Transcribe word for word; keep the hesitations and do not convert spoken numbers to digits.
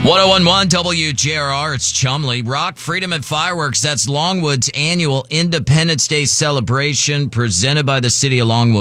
ten eleven W J R R, it's Chumley. Rock, Freedom, and Fireworks. That's Longwood's annual Independence Day celebration presented by the City of Longwood.